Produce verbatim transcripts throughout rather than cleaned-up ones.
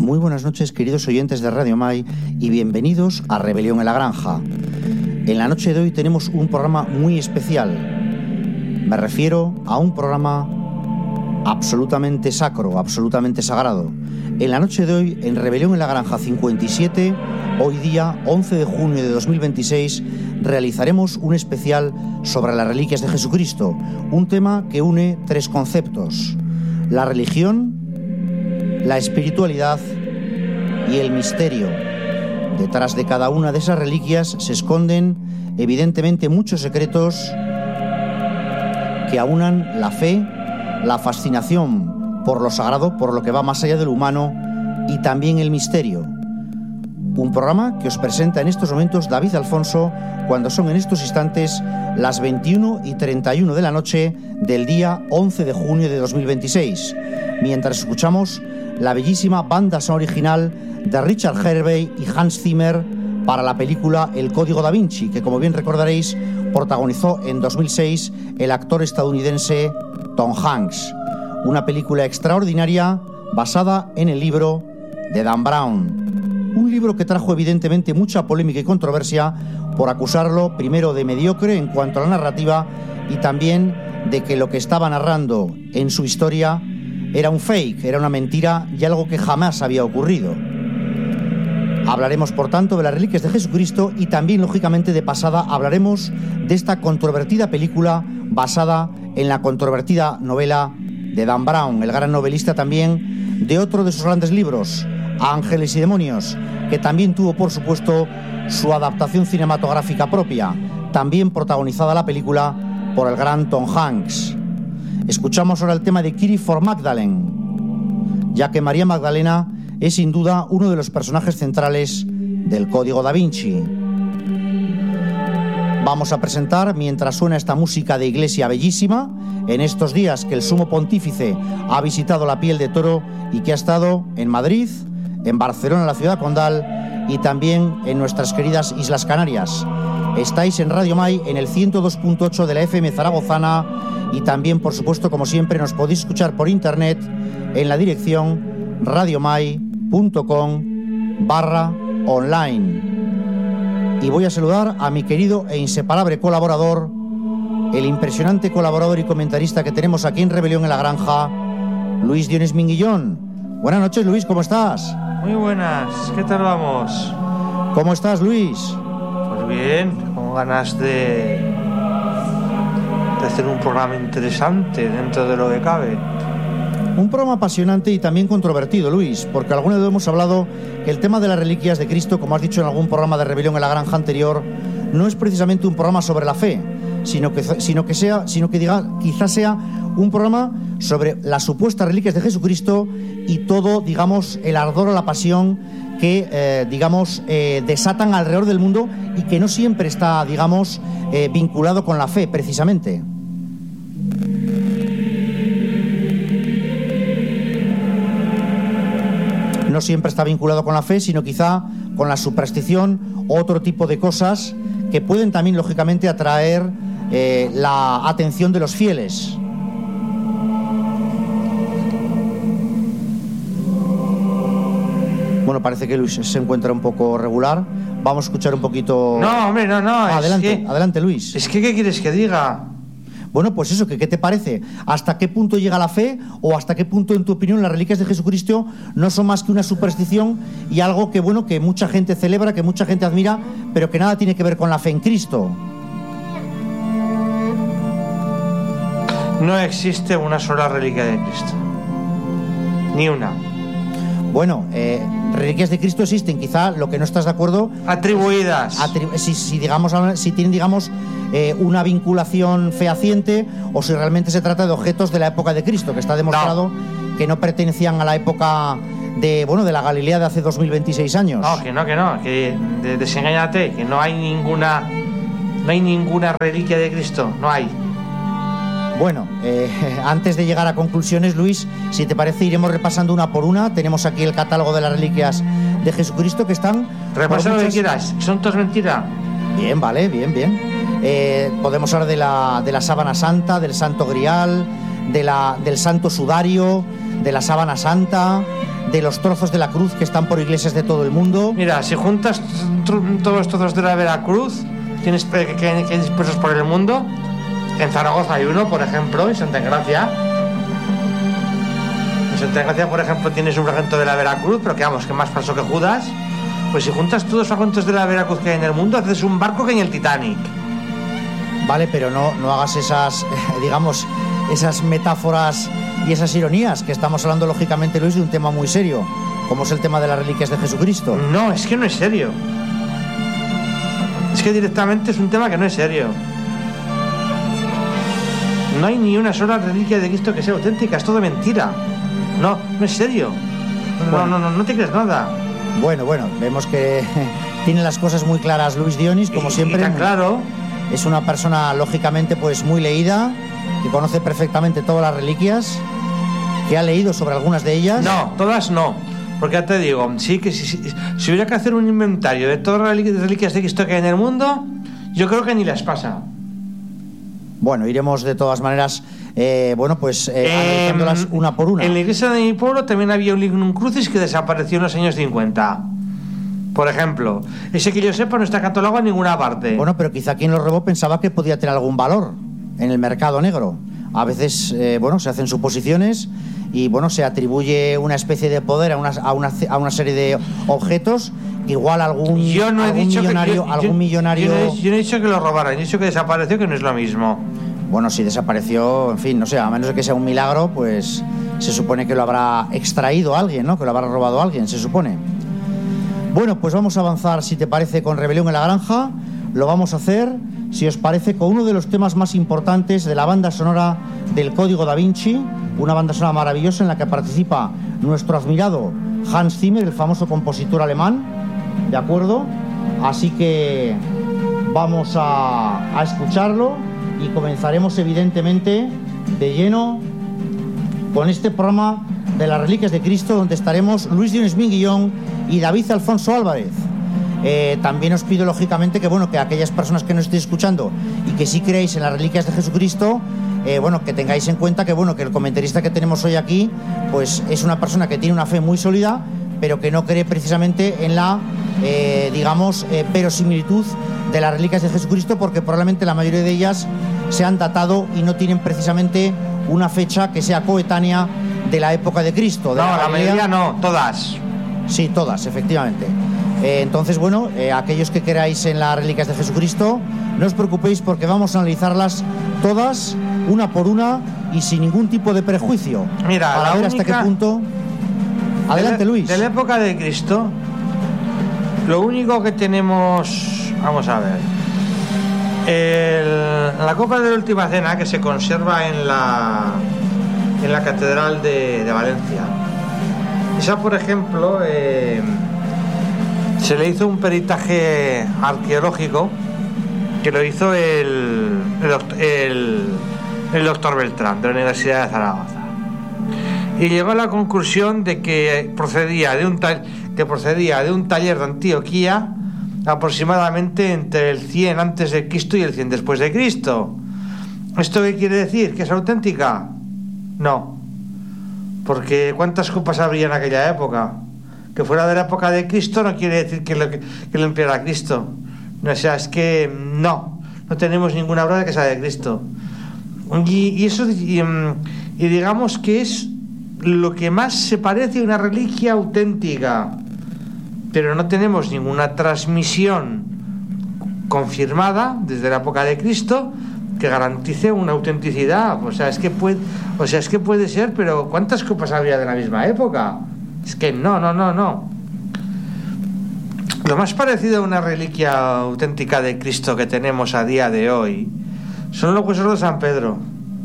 Muy buenas noches, queridos oyentes de Radio Mai, y bienvenidos a Rebelión en la Granja. En la noche de hoy tenemos un programa muy especial. Me refiero a un programa absolutamente sacro, absolutamente sagrado. En la noche de hoy, en Rebelión en la Granja cincuenta y siete, hoy día once de junio de dos mil veintiséis, realizaremos un especial sobre las reliquias de Jesucristo, un tema que une tres conceptos: la religión, la espiritualidad y el misterio. Detrás de cada una de esas reliquias se esconden, evidentemente, muchos secretos que aunan la fe, la fascinación por lo sagrado, por lo que va más allá de lo humano, y también el misterio. Un programa que os presenta en estos momentos David Alfonso, cuando son en estos instantes las veintiuna y treinta y uno de la noche del día once de junio de dos mil veintiséis, mientras escuchamos la bellísima banda sonora original de Richard Hervey y Hans Zimmer para la película El Código Da Vinci, que, como bien recordaréis, protagonizó en dos mil seis el actor estadounidense Tom Hanks. Una película extraordinaria basada en el libro de Dan Brown. Un libro que trajo evidentemente mucha polémica y controversia por acusarlo primero de mediocre en cuanto a la narrativa y también de que lo que estaba narrando en su historia era un fake, era una mentira y algo que jamás había ocurrido. Hablaremos, por tanto, de las reliquias de Jesucristo y también, lógicamente, de pasada hablaremos de esta controvertida película basada en la controvertida novela de Dan Brown, el gran novelista también de otro de sus grandes libros, Ángeles y Demonios, que también tuvo, por supuesto, su adaptación cinematográfica propia, también protagonizada la película por el gran Tom Hanks. Escuchamos ahora el tema de Kitty for Magdalene, ya que María Magdalena es sin duda uno de los personajes centrales del Código Da Vinci. Vamos a presentar, mientras suena esta música de iglesia bellísima, en estos días que el Sumo Pontífice ha visitado la Piel de Toro y que ha estado en Madrid, en Barcelona, la ciudad condal, y también en nuestras queridas Islas Canarias. Estáis en Radio Mai, en el ciento dos punto ocho de la F M zaragozana, y también, por supuesto, como siempre, nos podéis escuchar por internet en la dirección radiomai punto com barra online. Y voy a saludar a mi querido e inseparable colaborador, el impresionante colaborador y comentarista que tenemos aquí en Rebelión en la Granja, Luis Dionis Minguillón. Buenas noches, Luis, ¿cómo estás? Muy buenas, ¿qué tal vamos? ¿Cómo estás, Luis? Pues bien, con ganas de, de hacer un programa interesante dentro de lo que cabe. Un programa apasionante y también controvertido, Luis, porque alguna vez hemos hablado que el tema de las reliquias de Cristo, como has dicho en algún programa de Rebelión en la Granja anterior, no es precisamente un programa sobre la fe, sino que, sino que, sea, sino que diga, quizás sea un programa sobre las supuestas reliquias de Jesucristo y todo, digamos, el ardor o la pasión que, eh, digamos, eh, desatan alrededor del mundo y que no siempre está, digamos, eh, vinculado con la fe, precisamente. No siempre está vinculado con la fe, sino quizá con la superstición o otro tipo de cosas que pueden también, lógicamente, atraer eh, la atención de los fieles. Bueno, parece que Luis se encuentra un poco regular. Vamos a escuchar un poquito... No, hombre, no, no. Ah, adelante, es que, adelante, Luis. Es que, ¿qué quieres que diga? Bueno, pues eso, que ¿qué te parece? ¿Hasta qué punto llega la fe o hasta qué punto, en tu opinión, las reliquias de Jesucristo no son más que una superstición y algo que, bueno, que mucha gente celebra, que mucha gente admira, pero que nada tiene que ver con la fe en Cristo? No existe una sola reliquia de Cristo. Ni una. Bueno, eh, reliquias de Cristo existen, quizá lo que no estás de acuerdo... Atribuidas. Atribu- si, si, digamos, si tienen, digamos... Eh, una vinculación fehaciente o si realmente se trata de objetos de la época de Cristo, que está demostrado no. que no pertenecían a la época de, bueno, de la Galilea de hace dos mil veintiséis años. No, que no, que no, que de, desengáñate, que no hay ninguna no hay ninguna reliquia de Cristo, no hay. Bueno, eh, antes de llegar a conclusiones, Luis, si te parece, iremos repasando una por una. Tenemos aquí el catálogo de las reliquias de Jesucristo que están... Repasa muchas... lo que quieras, son todas mentiras. Bien, vale, bien, bien. Eh, podemos hablar de la, de la sábana santa, del santo grial, de la, del santo sudario, de la sábana santa, de los trozos de la cruz que están por iglesias de todo el mundo. Mira, si juntas tr- todos los trozos de la Veracruz tienes que, que, que hay dispersos por el mundo, en Zaragoza hay uno, por ejemplo, en Santa Engracia. En Santa Engracia, por ejemplo, tienes un fragmento de la Veracruz, pero que vamos, que más falso que Judas. Pues si juntas todos los fragmentos de la Veracruz que hay en el mundo, haces un barco que en el Titanic. Vale, pero no, no hagas esas, digamos, esas metáforas y esas ironías, que estamos hablando, lógicamente, Luis, de un tema muy serio, como es el tema de las reliquias de Jesucristo. No, es que no es serio. Es que directamente es un tema que no es serio. No hay ni una sola reliquia de Cristo que sea auténtica, es todo mentira. No, no es serio. No, bueno. no, no, no te crees nada. Bueno, bueno, vemos que tiene las cosas muy claras Luis Dionis, como y, siempre. Y tan claro. Es una persona, lógicamente, pues muy leída, que conoce perfectamente todas las reliquias, que ha leído sobre algunas de ellas. No, todas no. Porque ya te digo, sí que si, si, si hubiera que hacer un inventario de todas las reliquias de Cristo que hay en el mundo, yo creo que ni las pasa. Bueno, iremos de todas maneras, eh, bueno, pues eh, eh, analizándolas una por una. En la iglesia de mi pueblo también había un lignum crucis que desapareció en los años cincuenta. Por ejemplo, ese que yo sepa no está catalogado en ninguna parte. Bueno, pero quizá quien lo robó pensaba que podía tener algún valor en el mercado negro. A veces, eh, bueno, se hacen suposiciones y, bueno, se atribuye una especie de poder a una, a una, a una serie de objetos. Igual algún, yo no he algún dicho millonario, que, yo, algún yo, millonario... Yo no, he, yo no he dicho que lo robaran, he dicho que desapareció, que no es lo mismo. Bueno, si desapareció, en fin, no sé, a menos de que sea un milagro, pues se supone que lo habrá extraído alguien, ¿no? Que lo habrá robado alguien, se supone. Bueno, pues vamos a avanzar, si te parece, con Rebelión en la Granja. Lo vamos a hacer, si os parece, con uno de los temas más importantes de la banda sonora del Código Da Vinci, una banda sonora maravillosa en la que participa nuestro admirado Hans Zimmer, el famoso compositor alemán, ¿de acuerdo? Así que vamos a, a escucharlo y comenzaremos, evidentemente, de lleno con este programa de las Reliquias de Cristo, donde estaremos Luis Dionis Minguillón y David Alfonso Álvarez. Eh, también os pido, lógicamente, que bueno, que aquellas personas que nos estéis escuchando y que sí creéis en las reliquias de Jesucristo, eh, bueno, que tengáis en cuenta que bueno, que el comentarista que tenemos hoy aquí, pues es una persona que tiene una fe muy sólida, pero que no cree precisamente en la, eh, digamos, eh, verosimilitud de las reliquias de Jesucristo, porque probablemente la mayoría de ellas se han datado y no tienen precisamente una fecha que sea coetánea de la época de Cristo. De no, la, la mayoría no, todas. Sí, todas, efectivamente. Eh, entonces, bueno, eh, aquellos que queráis en las reliquias de Jesucristo, no os preocupéis porque vamos a analizarlas todas, una por una y sin ningún tipo de prejuicio. Mira, para la ver única... hasta qué punto... Adelante, de la, Luis. De la época de Cristo, lo único que tenemos... Vamos a ver. El, la copa de la última cena que se conserva en la... en la catedral de, de Valencia. Esa, por ejemplo, eh, se le hizo un peritaje arqueológico que lo hizo el, el, el, el doctor Beltrán de la Universidad de Zaragoza, y llegó a la conclusión de que procedía de un, ta- que procedía de un taller de Antioquía aproximadamente entre el cien antes de Cristo y el cien después de Cristo. ¿Esto qué quiere decir? ¿Que es auténtica? No, porque ¿cuántas copas habría en aquella época? Que fuera de la época de Cristo no quiere decir que lo, que, que lo empleara Cristo. O sea, es que no, no tenemos ninguna prueba de que sea de Cristo. Y, y eso, y, y digamos que es lo que más se parece a una reliquia auténtica, pero no tenemos ninguna transmisión confirmada desde la época de Cristo que garantice una autenticidad. O sea, es que puede, o sea, es que puede ser, pero ¿cuántas copas había de la misma época? Es que no, no, no, no. Lo más parecido a una reliquia auténtica de Cristo que tenemos a día de hoy son los huesos de San Pedro.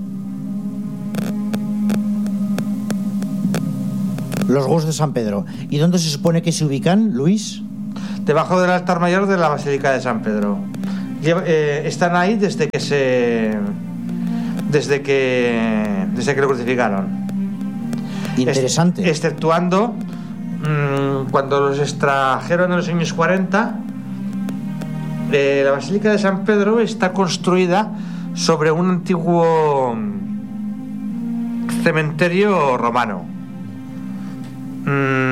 Los huesos de San Pedro. ¿Y dónde se supone que se ubican, Luis? Debajo del altar mayor de la Basílica de San Pedro. Lleva, eh, están ahí desde que se desde que desde que lo crucificaron. Interesante. Est- exceptuando mmm, cuando los extrajeron en los años cuarenta, eh, la Basílica de San Pedro está construida sobre un antiguo cementerio romano. Mm,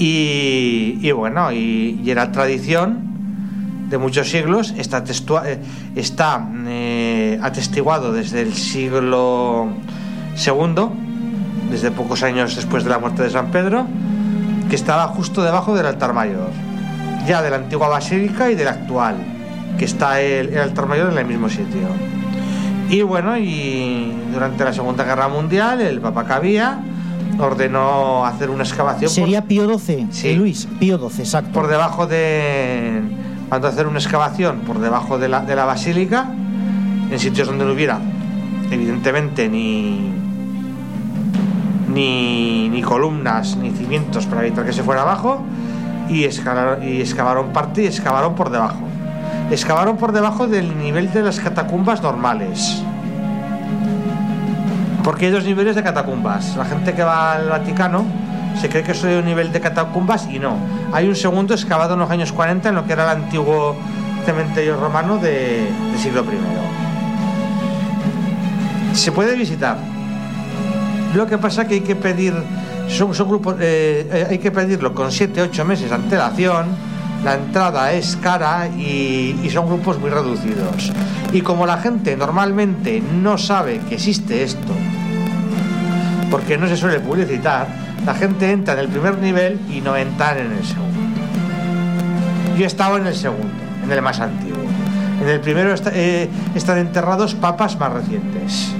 Y, y bueno, y, y era tradición de muchos siglos, está, testua, está eh, atestiguado desde el siglo segundo, desde pocos años después de la muerte de San Pedro, que estaba justo debajo del altar mayor, ya de la antigua basílica y del actual, que está el, el altar mayor en el mismo sitio. Y bueno, y durante la Segunda Guerra Mundial el Papa Cabía ordenó hacer una excavación. Sería por, Pío doce, sí, eh, Luis, Pío doce, exacto. Por debajo de... Mandó hacer una excavación por debajo de la, de la basílica, en sitios donde no hubiera, evidentemente, ni, ni, ni columnas, ni cimientos para evitar que se fuera abajo, y excavaron, y excavaron parte y excavaron por debajo. Excavaron por debajo del nivel de las catacumbas normales. Porque hay dos niveles de catacumbas. La gente que va al Vaticano se cree que soy un nivel de catacumbas y no. Hay un segundo excavado en los años cuarenta en lo que era el antiguo cementerio romano de, del siglo primero. Se puede visitar. Lo que pasa que hay que pedir, son, son grupos, eh, hay que pedirlo con siete ocho meses de antelación. La entrada es cara y, y son grupos muy reducidos. Y como la gente normalmente no sabe que existe esto, porque no se suele publicitar, la gente entra en el primer nivel y no entran en el segundo. Yo he estado en el segundo, en el más antiguo. En el primero está, eh, están enterrados papas más recientes.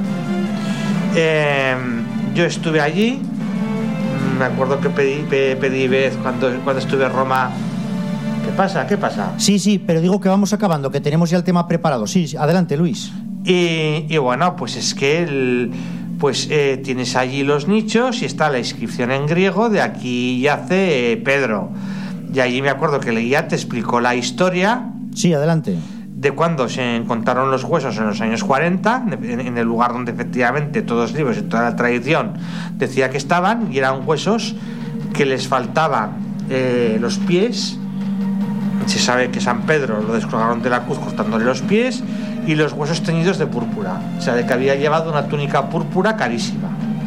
Eh, yo estuve allí, me acuerdo que pedí, pedí vez cuando, cuando estuve en Roma. ¿Qué pasa? ¿Qué pasa? Sí, sí, pero digo que vamos acabando, que tenemos ya el tema preparado. Sí, adelante, Luis. Y, y bueno, pues es que el, pues eh, tienes allí los nichos y está la inscripción en griego de aquí yace eh, Pedro. Y allí me acuerdo que el guía te explicó la historia. Sí, adelante. De cuando se encontraron los huesos en los años cuarenta, en, en el lugar donde efectivamente todos los libros y toda la tradición decía que estaban, y eran huesos que les faltaban eh, los pies. Se sabe que San Pedro lo descolgaron de la cruz cortándole los pies, y los huesos teñidos de púrpura, o sea, de que había llevado una túnica púrpura carísima.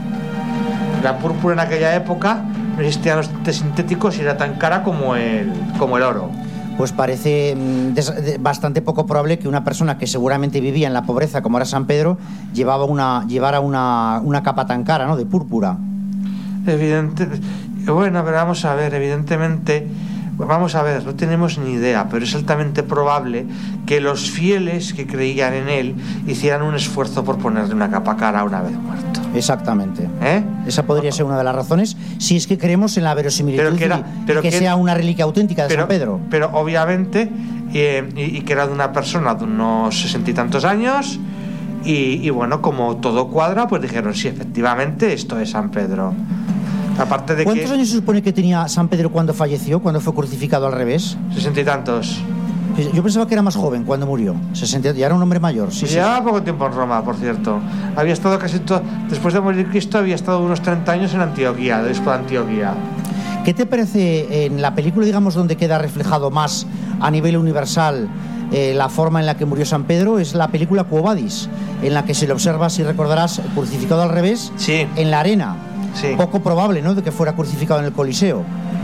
La púrpura en aquella época no existían los tintes sintéticos y era tan cara como el, como el oro. Pues parece des, bastante poco probable que una persona que seguramente vivía en la pobreza como era San Pedro llevaba una, llevara una, una capa tan cara, ¿no?, de púrpura. Evidente, bueno, pero vamos a ver, evidentemente... Vamos a ver, no tenemos ni idea, pero es altamente probable que los fieles que creían en él hicieran un esfuerzo por ponerle una capa cara una vez muerto. Exactamente. ¿Eh? Esa podría ser una de las razones, si es que creemos en la verosimilitud pero que, era, pero y que, que sea una reliquia auténtica de pero, San Pedro. Pero obviamente, eh, y, y que era de una persona de unos sesenta y tantos años, y, y bueno, como todo cuadra, pues dijeron, sí, efectivamente, esto es San Pedro. Aparte de ¿Cuántos que... años se supone que tenía San Pedro cuando falleció, cuando fue crucificado al revés? Sesenta y tantos. Yo pensaba que era más joven cuando murió. sesenta, ya era un hombre mayor. Sí, sí, Llevaba sí. poco tiempo en Roma, por cierto. Había estado casi todo... Después de morir Cristo, había estado unos treinta años en Antioquía, después de Antioquía. ¿Qué te parece en la película, digamos, donde queda reflejado más a nivel universal eh, la forma en la que murió San Pedro? Es la película Quo Vadis, en la que se le observa, si recordarás, crucificado al revés, sí, en la arena. Sí. Poco probable, ¿no?, de que fuera crucificado en el Coliseo.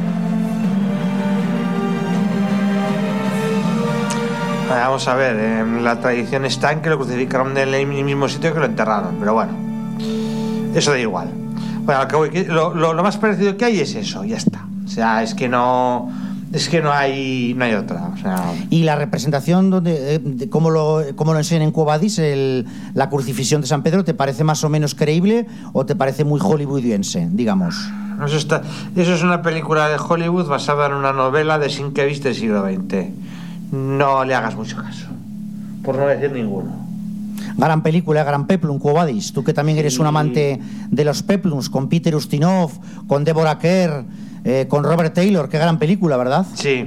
Vamos a ver, eh, la tradición está en que lo crucificaron en el mismo sitio que lo enterraron, pero bueno, eso da igual. Bueno, lo, lo, lo más parecido que hay es eso, ya está. O sea, es que no... Es que no hay no hay otra, o sea... Y la representación, donde, de cómo lo, cómo lo enseñan en Quo Vadis, el, la crucifixión de San Pedro, ¿te parece más o menos creíble o te parece muy hollywoodiense, digamos? Eso, está, eso es una película de Hollywood basada en una novela de Sienkiewicz del siglo veinte. No le hagas mucho caso, por no decir ninguno. Gran película, gran peplum, Quo Vadis. Tú que también eres sí. un amante de los peplums, con Peter Ustinov, con Deborah Kerr... Eh, con Robert Taylor, qué gran película, ¿verdad? Sí.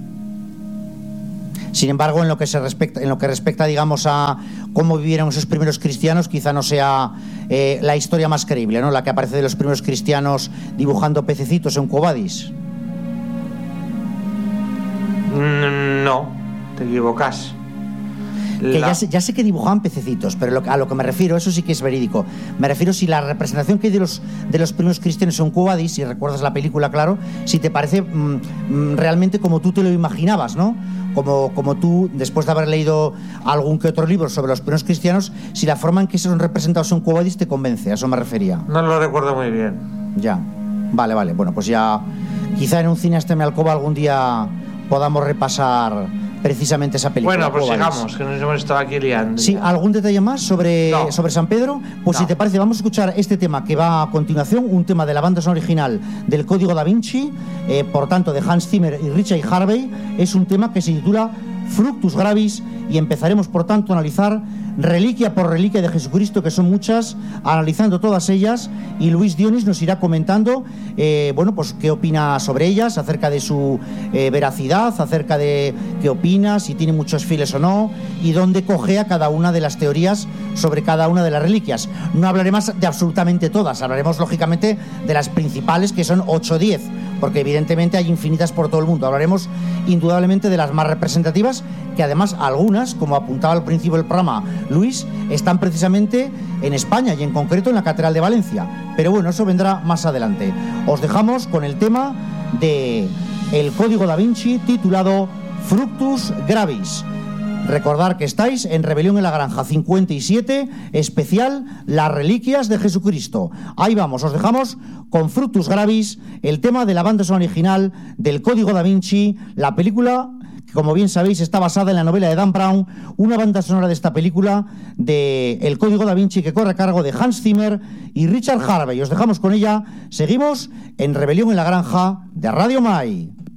Sin embargo, en lo que se respecta, en lo que respecta, digamos, a cómo vivieron esos primeros cristianos, quizá no sea eh, la historia más creíble, ¿no? La que aparece de los primeros cristianos dibujando pececitos en Quo Vadis. No, te equivocas. Que La... ya, sé, ya sé que dibujaban pececitos, pero lo, a lo que me refiero, eso sí que es verídico. Me refiero si la representación que hay de los, de los primeros cristianos son Quo Vadis, si recuerdas la película, claro, si te parece mmm, realmente como tú te lo imaginabas, ¿no? Como, como tú, después de haber leído algún que otro libro sobre los primeros cristianos, si la forma en que son representados son Quo Vadis te convence, a eso me refería. No lo recuerdo muy bien. Ya, vale, vale, bueno, pues ya quizá en un cine hasta mi alcoba algún día podamos repasar precisamente esa película. Bueno, pues sigamos, que nos hemos estado aquí liando. Sí, ¿algún detalle más sobre, no. sobre San Pedro? Pues no. Si te parece, vamos a escuchar este tema que va a continuación, un tema de la banda sonora original del Código Da Vinci, eh, por tanto de Hans Zimmer y Richard Harvey. Es un tema que se titula Fructus Gravis y empezaremos por tanto a analizar reliquia por reliquia de Jesucristo, que son muchas, analizando todas ellas, y Luis Dionis nos irá comentando eh, bueno, pues qué opina sobre ellas, acerca de su eh, veracidad, acerca de qué opina, si tiene muchos fieles o no, y dónde cojea cada una de las teorías sobre cada una de las reliquias. No hablaremos de absolutamente todas, hablaremos lógicamente de las principales, que son ocho o diez, porque evidentemente hay infinitas por todo el mundo. Hablaremos indudablemente de las más representativas, que además algunas, como apuntaba al principio del programa Luis, están precisamente en España y en concreto en la Catedral de Valencia. Pero bueno, eso vendrá más adelante. Os dejamos con el tema de el Código Da Vinci titulado Fructus Gravis. Recordar que estáis en Rebelión en la Granja cincuenta y siete, especial Las Reliquias de Jesucristo. Ahí vamos, os dejamos con Fructus Gravis, el tema de la banda sonora original del Código Da Vinci, la película que, como bien sabéis, está basada en la novela de Dan Brown, una banda sonora de esta película de El Código Da Vinci que corre a cargo de Hans Zimmer y Richard Harvey. Os dejamos con ella, seguimos en Rebelión en la Granja de Radio Mai.